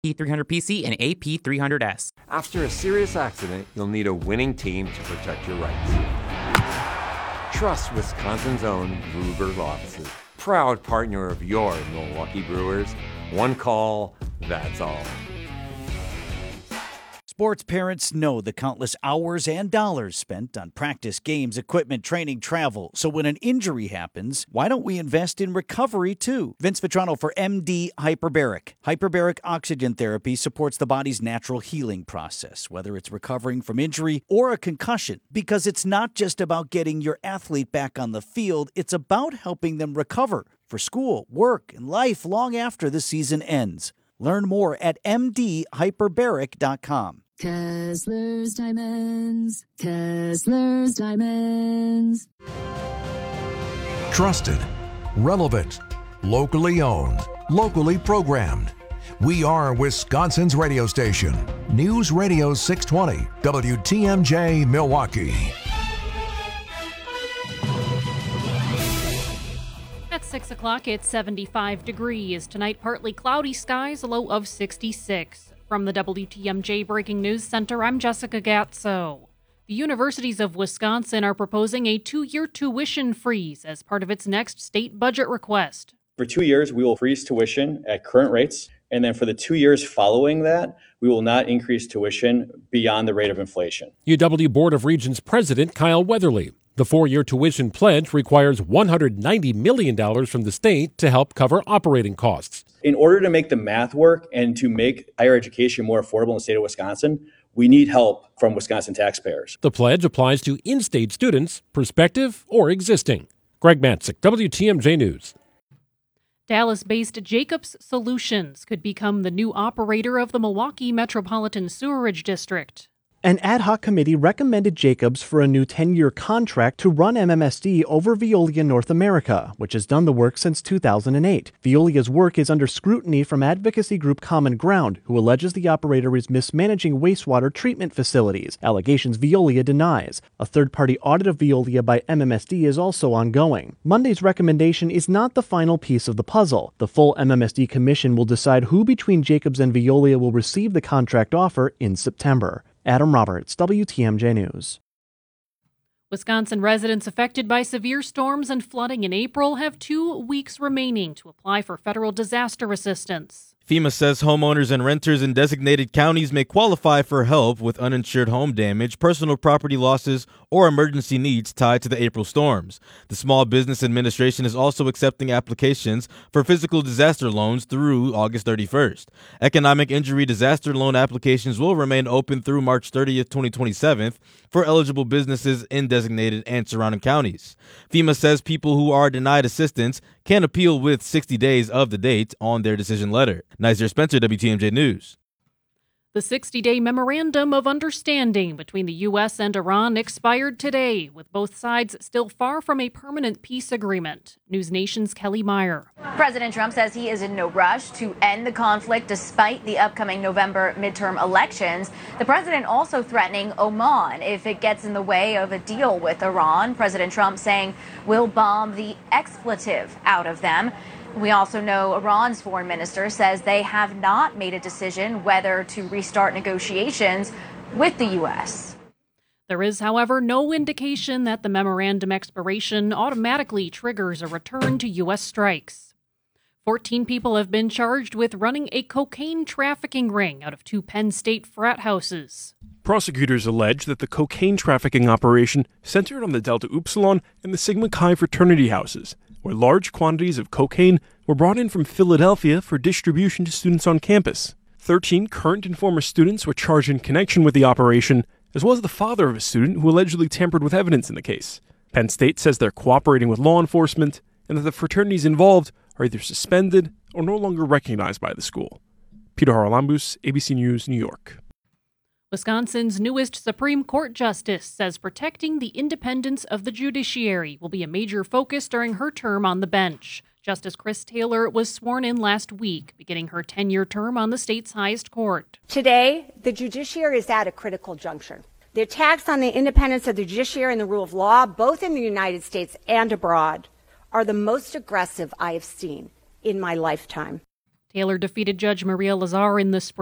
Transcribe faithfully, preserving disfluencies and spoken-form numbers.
A P three hundred P C and A P three hundred S. After a serious accident, you'll need a winning team to protect your rights. Trust Wisconsin's own Ruger's offices. Proud partner of your Milwaukee Brewers. One call, that's all. Sports parents know the countless hours and dollars spent on practice, games, equipment, training, travel. So when an injury happens, why don't we invest in recovery too? Vince Vitrano for M D Hyperbaric. Hyperbaric oxygen therapy supports the body's natural healing process, whether it's recovering from injury or a concussion. Because it's not just about getting your athlete back on the field, it's about helping them recover for school, work, and life long after the season ends. Learn more at m d hyperbaric dot com. Kessler's Diamonds, Kessler's Diamonds. Trusted, relevant, locally owned, locally programmed. We are Wisconsin's radio station. News Radio six twenty, W T M J Milwaukee. At six o'clock, it's seventy-five degrees. Tonight, partly cloudy skies, a low of sixty-six. From the W T M J Breaking News Center, I'm Jessica Gatso. The universities of Wisconsin are proposing a two-year tuition freeze as part of its next state budget request. For two years, we will freeze tuition at current rates. And then for the two years following that, we will not increase tuition beyond the rate of inflation. U W Board of Regents President Kyle Weatherly. The four-year tuition pledge requires one hundred ninety million dollars from the state to help cover operating costs. In order to make the math work and to make higher education more affordable in the state of Wisconsin, we need help from Wisconsin taxpayers. The pledge applies to in-state students, prospective or existing. Greg Matzik, W T M J News. Dallas-based Jacobs Solutions could become the new operator of the Milwaukee Metropolitan Sewerage District. An ad hoc committee recommended Jacobs for a new ten-year contract to run M M S D over Veolia North America, which has done the work since two thousand eight. Veolia's work is under scrutiny from advocacy group Common Ground, who alleges the operator is mismanaging wastewater treatment facilities, allegations Veolia denies. A third-party audit of Veolia by M M S D is also ongoing. Monday's recommendation is not the final piece of the puzzle. The full M M S D commission will decide who between Jacobs and Veolia will receive the contract offer in September. Adam Roberts, W T M J News. Wisconsin residents affected by severe storms and flooding in April have two weeks remaining to apply for federal disaster assistance. FEMA says homeowners and renters in designated counties may qualify for help with uninsured home damage, personal property losses, or emergency needs tied to the April storms. The Small Business Administration is also accepting applications for physical disaster loans through August thirty-first. Economic injury disaster loan applications will remain open through March thirtieth, twenty twenty-seven for eligible businesses in designated and surrounding counties. FEMA says people who are denied assistance can appeal with sixty days of the date on their decision letter. Nizer Spencer, W T M J News. The sixty-day Memorandum of Understanding between the U S and Iran expired today, with both sides still far from a permanent peace agreement. News Nation's Kelly Meyer. President Trump says he is in no rush to end the conflict despite the upcoming November midterm elections. The president also threatening Oman if it gets in the way of a deal with Iran. President Trump saying we'll bomb the expletive out of them. We also know Iran's foreign minister says they have not made a decision whether to restart negotiations with the U S. There is, however, no indication that the memorandum expiration automatically triggers a return to U S strikes. Fourteen people have been charged with running a cocaine trafficking ring out of two Penn State frat houses. Prosecutors allege that the cocaine trafficking operation centered on the Delta Upsilon and the Sigma Chi fraternity houses, where large quantities of cocaine were brought in from Philadelphia for distribution to students on campus. Thirteen current and former students were charged in connection with the operation, as well as the father of a student who allegedly tampered with evidence in the case. Penn State says they're cooperating with law enforcement and that the fraternities involved are either suspended or no longer recognized by the school. Peter Haralambous, A B C News, New York. Wisconsin's newest Supreme Court justice says protecting the independence of the judiciary will be a major focus during her term on the bench. Justice Chris Taylor was sworn in last week, beginning her ten-year term on the state's highest court. Today, the judiciary is at a critical juncture. The attacks on the independence of the judiciary and the rule of law, both in the United States and abroad, are the most aggressive I have seen in my lifetime. Taylor defeated Judge Maria Lazar in the spring.